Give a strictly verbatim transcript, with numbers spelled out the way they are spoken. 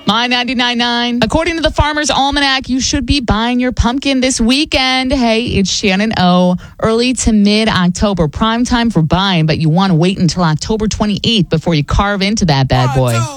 My ninety-nine point nine. According to the Farmer's Almanac, you should be buying your pumpkin this weekend. Hey, it's Shannon O. Early to mid-October. Prime time for buying, but you want to wait until October twenty-eighth before you carve into that bad boy.